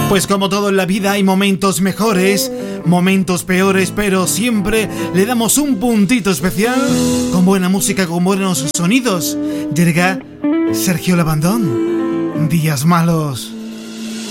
Pues como todo en la vida hay momentos mejores, momentos peores, pero siempre le damos un puntito especial con buena música, con buenos sonidos. Llega Sergio Labandón, Días Malos.